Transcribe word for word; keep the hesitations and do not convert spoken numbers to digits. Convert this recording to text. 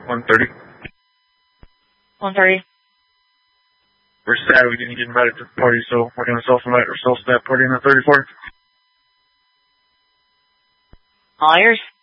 one thirty. one thirty. We're sad we didn't get invited to the party, so we're going to self-invite ourselves to that party on the thirty-fourth. All yours.